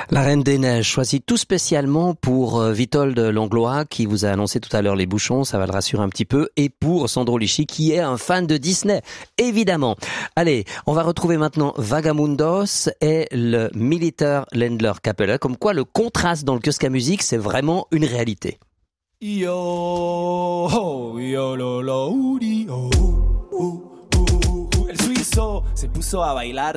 La Reine des Neiges, choisie tout spécialement pour Vitold Langlois, qui vous a annoncé tout à l'heure les bouchons, ça va le rassurer un petit peu, et pour Sandro Lisci, qui est un fan de Disney, évidemment. Allez, on va retrouver maintenant Vagamundos et le Militaire Ländler Kapelle, comme quoi le contraste dans le kiosque à musique, c'est vraiment une réalité. Yo, yo, lo, uri, el suizo se puso a bailar